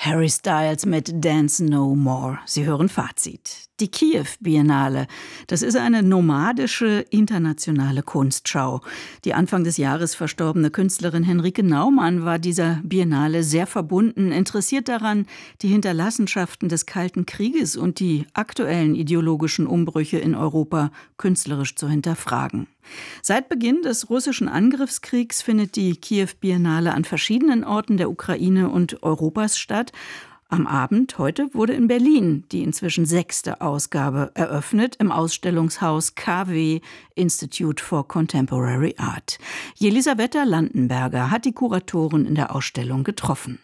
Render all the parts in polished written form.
Harry Styles mit Dance No More. Sie hören Fazit. Die Kiew Biennale, das ist eine nomadische internationale Kunstschau. Die Anfang des Jahres verstorbene Künstlerin Henrike Naumann war dieser Biennale sehr verbunden, interessiert daran, die Hinterlassenschaften des Kalten Krieges und die aktuellen ideologischen Umbrüche in Europa künstlerisch zu hinterfragen. Seit Beginn des russischen Angriffskriegs findet die Kiew Biennale an verschiedenen Orten der Ukraine und Europas statt. Am Abend heute wurde in Berlin die inzwischen 6. Ausgabe eröffnet im Ausstellungshaus KW Institute for Contemporary Art. Jelisaweta Landenberger hat die Kuratoren in der Ausstellung getroffen.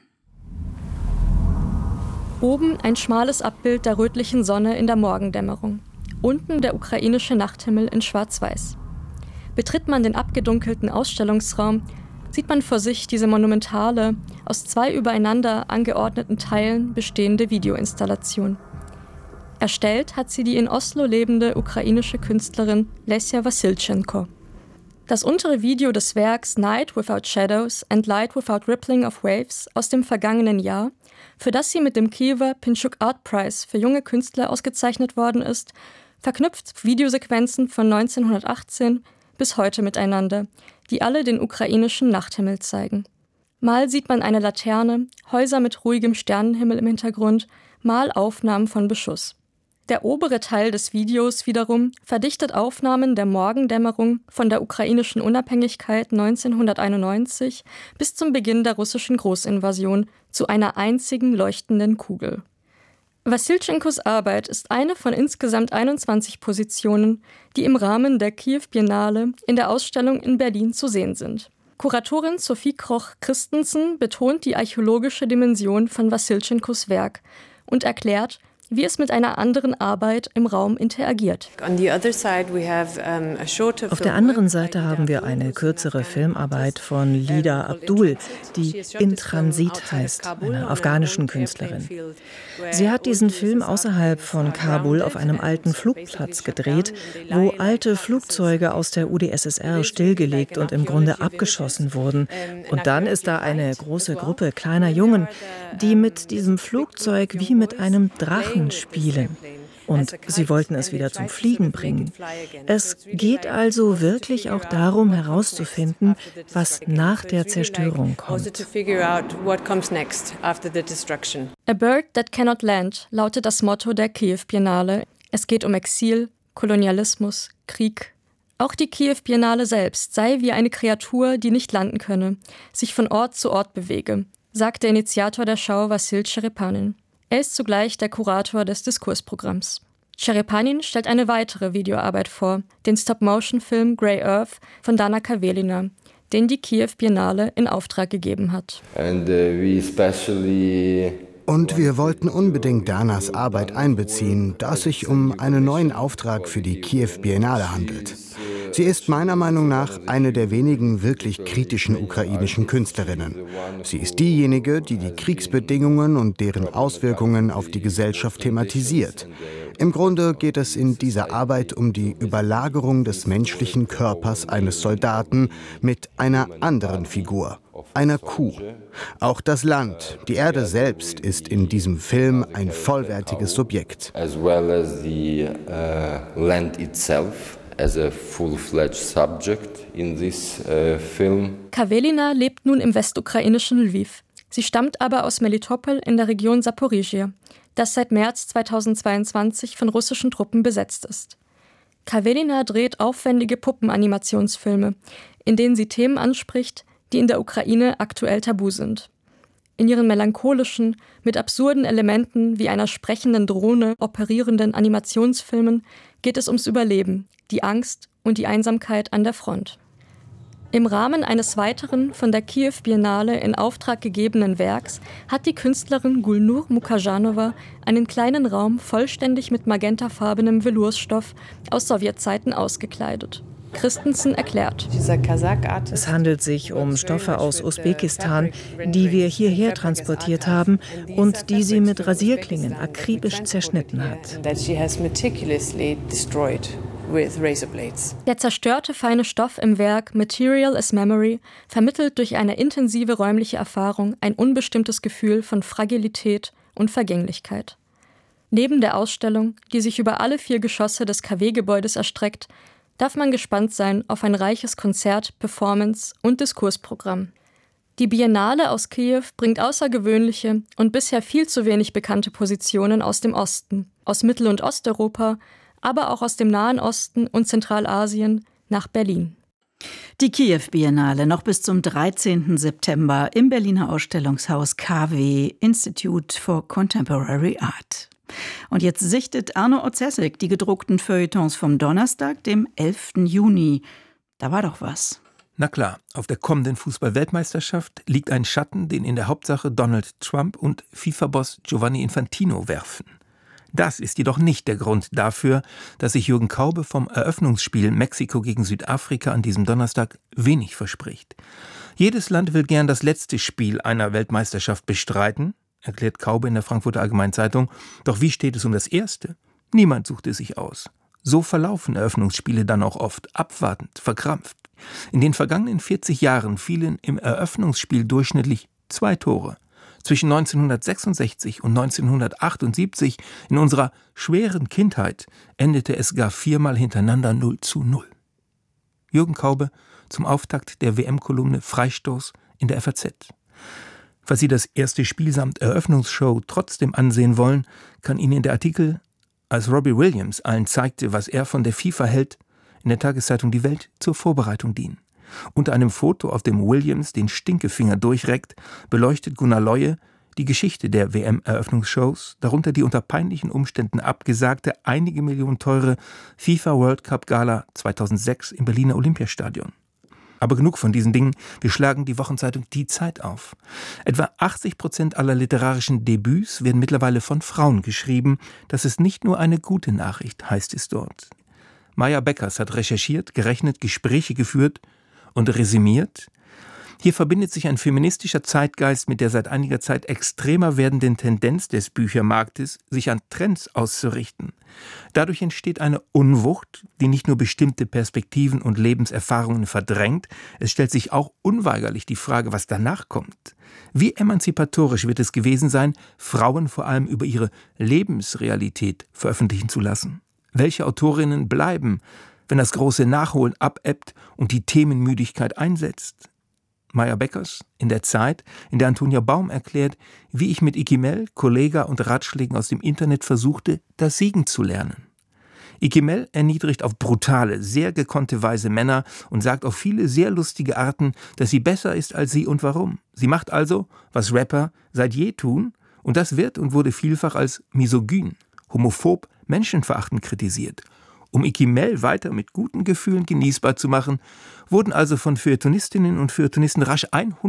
Oben ein schmales Abbild der rötlichen Sonne in der Morgendämmerung. Unten der ukrainische Nachthimmel in Schwarz-Weiß. Betritt man den abgedunkelten Ausstellungsraum, sieht man vor sich diese monumentale, aus 2 übereinander angeordneten Teilen bestehende Videoinstallation. Erstellt hat sie die in Oslo lebende ukrainische Künstlerin Lesja Wassilchenko. Das untere Video des Werks Night Without Shadows and Light Without Rippling of Waves aus dem vergangenen Jahr, für das sie mit dem Kiewer Pinchuk Art Prize für junge Künstler ausgezeichnet worden ist, verknüpft Videosequenzen von 1918 bis heute miteinander, die alle den ukrainischen Nachthimmel zeigen. Mal sieht man eine Laterne, Häuser mit ruhigem Sternenhimmel im Hintergrund, mal Aufnahmen von Beschuss. Der obere Teil des Videos wiederum verdichtet Aufnahmen der Morgendämmerung von der ukrainischen Unabhängigkeit 1991 bis zum Beginn der russischen Großinvasion zu einer einzigen leuchtenden Kugel. Wassilchenkos Arbeit ist eine von insgesamt 21 Positionen, die im Rahmen der Kiew Biennale in der Ausstellung in Berlin zu sehen sind. Kuratorin Sophie Kroch-Christensen betont die archäologische Dimension von Wassilchenkos Werk und erklärt, wie es mit einer anderen Arbeit im Raum interagiert. Auf der anderen Seite haben wir eine kürzere Filmarbeit von Lida Abdul, die In Transit heißt, einer afghanischen Künstlerin. Sie hat diesen Film außerhalb von Kabul auf einem alten Flugplatz gedreht, wo alte Flugzeuge aus der UdSSR stillgelegt und im Grunde abgeschossen wurden. Und dann ist da eine große Gruppe kleiner Jungen, die mit diesem Flugzeug wie mit einem Drachen spielen. Und sie wollten es wieder zum Fliegen bringen. Es geht also wirklich auch darum, herauszufinden, was nach der Zerstörung kommt. A Bird That Cannot Land lautet das Motto der Kiew Biennale. Es geht um Exil, Kolonialismus, Krieg. Auch die Kiew Biennale selbst sei wie eine Kreatur, die nicht landen könne, sich von Ort zu Ort bewege, sagt der Initiator der Schau Wassil Cherepanin. Er ist zugleich der Kurator des Diskursprogramms. Cherepanin stellt eine weitere Videoarbeit vor, den Stop-Motion-Film Grey Earth von Dana Kavelina, den die Kiew Biennale in Auftrag gegeben hat. Und wir wollten unbedingt Danas Arbeit einbeziehen, da es sich um einen neuen Auftrag für die Kiew Biennale handelt. Sie ist meiner Meinung nach eine der wenigen wirklich kritischen ukrainischen Künstlerinnen. Sie ist diejenige, die die Kriegsbedingungen und deren Auswirkungen auf die Gesellschaft thematisiert. Im Grunde geht es in dieser Arbeit um die Überlagerung des menschlichen Körpers eines Soldaten mit einer anderen Figur, einer Kuh. Auch das Land, die Erde selbst, ist in diesem Film ein vollwertiges Subjekt. As well as the land itself. As a full-fledged subject in this film. Kavelina lebt nun im westukrainischen Lviv. Sie stammt aber aus Melitopol in der Region Saporizhia, das seit März 2022 von russischen Truppen besetzt ist. Kavelina dreht aufwendige Puppenanimationsfilme, in denen sie Themen anspricht, die in der Ukraine aktuell tabu sind. In ihren melancholischen, mit absurden Elementen wie einer sprechenden Drohne operierenden Animationsfilmen geht es ums Überleben, die Angst und die Einsamkeit an der Front. Im Rahmen eines weiteren von der Kiew Biennale in Auftrag gegebenen Werks hat die Künstlerin Gulnur Mukajanova einen kleinen Raum vollständig mit magentafarbenem Velourstoff aus Sowjetzeiten ausgekleidet. Christensen erklärt. Es handelt sich um Stoffe aus Usbekistan, die wir hierher transportiert haben und die sie mit Rasierklingen akribisch zerschnitten hat. Der zerstörte feine Stoff im Werk Material as Memory vermittelt durch eine intensive räumliche Erfahrung ein unbestimmtes Gefühl von Fragilität und Vergänglichkeit. Neben der Ausstellung, die sich über alle 4 Geschosse des KW-Gebäudes erstreckt, darf man gespannt sein auf ein reiches Konzert-, Performance- und Diskursprogramm. Die Biennale aus Kiew bringt außergewöhnliche und bisher viel zu wenig bekannte Positionen aus dem Osten, aus Mittel- und Osteuropa, aber auch aus dem Nahen Osten und Zentralasien nach Berlin. Die Kiew-Biennale noch bis zum 13. September im Berliner Ausstellungshaus KW, Institute for Contemporary Art. Und jetzt sichtet Arno Otzesek die gedruckten Feuilletons vom Donnerstag, dem 11. Juni. Da war doch was. Na klar, auf der kommenden Fußball-Weltmeisterschaft liegt ein Schatten, den in der Hauptsache Donald Trump und FIFA-Boss Giovanni Infantino werfen. Das ist jedoch nicht der Grund dafür, dass sich Jürgen Kaube vom Eröffnungsspiel Mexiko gegen Südafrika an diesem Donnerstag wenig verspricht. Jedes Land will gern das letzte Spiel einer Weltmeisterschaft bestreiten, erklärt Kaube in der Frankfurter Allgemeinen Zeitung. Doch wie steht es um das erste? Niemand sucht es sich aus. So verlaufen Eröffnungsspiele dann auch oft, abwartend, verkrampft. In den vergangenen 40 Jahren fielen im Eröffnungsspiel durchschnittlich 2 Tore. Zwischen 1966 und 1978, in unserer schweren Kindheit, endete es gar 4-mal hintereinander 0:0. Jürgen Kaube zum Auftakt der WM-Kolumne Freistoß in der FAZ. Falls Sie das erste Spiel samt Eröffnungsshow trotzdem ansehen wollen, kann Ihnen der Artikel, als Robbie Williams allen zeigte, was er von der FIFA hält, in der Tageszeitung Die Welt zur Vorbereitung dienen. Unter einem Foto, auf dem Williams den Stinkefinger durchreckt, beleuchtet Gunnar Leue die Geschichte der WM-Eröffnungsshows, darunter die unter peinlichen Umständen abgesagte, einige Millionen teure FIFA World Cup Gala 2006 im Berliner Olympiastadion. Aber genug von diesen Dingen, wir schlagen die Wochenzeitung Die Zeit auf. Etwa 80% aller literarischen Debüts werden mittlerweile von Frauen geschrieben. Das ist nicht nur eine gute Nachricht, heißt es dort. Maya Beckers hat recherchiert, gerechnet, Gespräche geführt und resümiert. Hier verbindet sich ein feministischer Zeitgeist mit der seit einiger Zeit extremer werdenden Tendenz des Büchermarktes, sich an Trends auszurichten. Dadurch entsteht eine Unwucht, die nicht nur bestimmte Perspektiven und Lebenserfahrungen verdrängt, es stellt sich auch unweigerlich die Frage, was danach kommt. Wie emanzipatorisch wird es gewesen sein, Frauen vor allem über ihre Lebensrealität veröffentlichen zu lassen? Welche Autorinnen bleiben, wenn das große Nachholen abebbt und die Themenmüdigkeit einsetzt? Maya Beckers in der Zeit, in der Antonia Baum erklärt, wie ich mit Ikimel, Kollega und Ratschlägen aus dem Internet versuchte, das Siegen zu lernen. Ikimel erniedrigt auf brutale, sehr gekonnte Weise Männer und sagt auf viele sehr lustige Arten, dass sie besser ist als sie und warum. Sie macht also, was Rapper seit je tun, und das wird und wurde vielfach als misogyn, homophob, menschenverachtend kritisiert. Um Ikimel weiter mit guten Gefühlen genießbar zu machen, wurden also von Feuilletonistinnen und Feuilletonisten rasch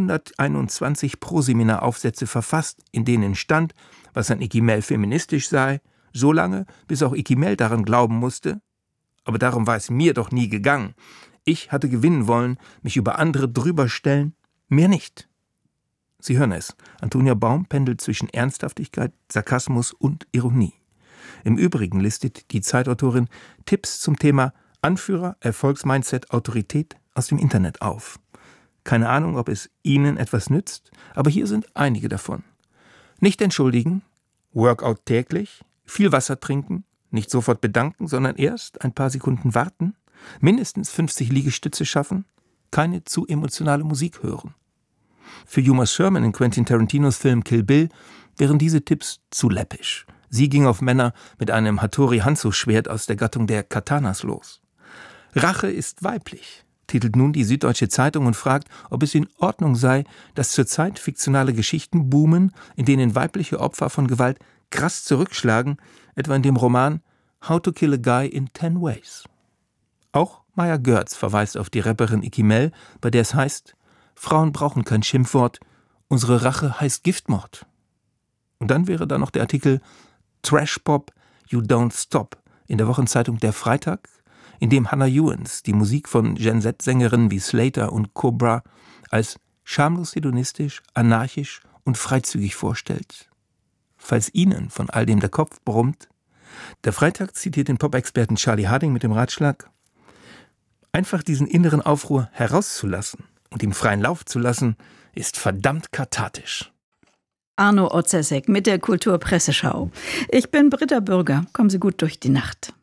121 Proseminaraufsätze verfasst, in denen stand, was an Ikimel feministisch sei, so lange, bis auch Ikimel daran glauben musste. Aber darum war es mir doch nie gegangen. Ich hatte gewinnen wollen, mich über andere drüber stellen, mehr nicht. Sie hören es, Antonia Baum pendelt zwischen Ernsthaftigkeit, Sarkasmus und Ironie. Im Übrigen listet die Zeitautorin Tipps zum Thema Anführer, Erfolgsmindset, Autorität aus dem Internet auf. Keine Ahnung, ob es Ihnen etwas nützt, aber hier sind einige davon. Nicht entschuldigen, Workout täglich, viel Wasser trinken, nicht sofort bedanken, sondern erst ein paar Sekunden warten, mindestens 50 Liegestütze schaffen, keine zu emotionale Musik hören. Für Uma Thurman in Quentin Tarantinos Film Kill Bill wären diese Tipps zu läppisch. Sie ging auf Männer mit einem Hattori-Hanzo-Schwert aus der Gattung der Katanas los. Rache ist weiblich, titelt nun die Süddeutsche Zeitung und fragt, ob es in Ordnung sei, dass zurzeit fiktionale Geschichten boomen, in denen weibliche Opfer von Gewalt krass zurückschlagen, etwa in dem Roman How to Kill a Guy in 10 Ways. Auch Maya Görz verweist auf die Rapperin Ikimel, bei der es heißt, Frauen brauchen kein Schimpfwort, unsere Rache heißt Giftmord. Und dann wäre da noch der Artikel Trash Pop, You Don't Stop in der Wochenzeitung Der Freitag, in dem Hannah Ewens die Musik von Gen Z-Sängerinnen wie Slater und Cobra als schamlos hedonistisch, anarchisch und freizügig vorstellt. Falls Ihnen von all dem der Kopf brummt, Der Freitag zitiert den Pop-Experten Charlie Harding mit dem Ratschlag: Einfach diesen inneren Aufruhr herauszulassen und ihm freien Lauf zu lassen, ist verdammt kathartisch. Arno Otzesek mit der Kulturpresseschau. Ich bin Britta Bürger. Kommen Sie gut durch die Nacht.